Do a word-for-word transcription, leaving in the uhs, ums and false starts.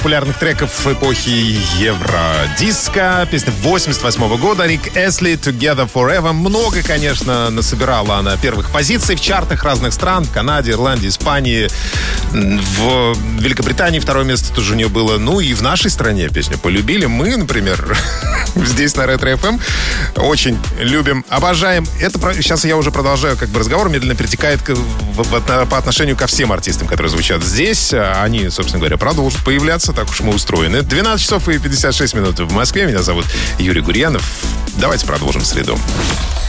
популярных треков эпохи евродиско. Песня восемьдесят восьмого года. Рик Эсли, Together Forever. Много, конечно, насобирала она первых позиций в чартах разных стран. В Канаде, Ирландии, Испании. В Великобритании второе место тоже у нее было. Ну и в нашей стране песню полюбили. Мы, например, здесь на Ретро эф эм очень любим, обожаем. Это сейчас я уже продолжаю как бы разговор, медленно перетекает к, в, в, по отношению ко всем артистам, которые звучат здесь. Они, собственно говоря, продолжат появляться, так уж мы устроены. двенадцать часов и пятьдесят шесть минут в Москве. Меня зовут Юрий Гурьянов. Давайте продолжим среду.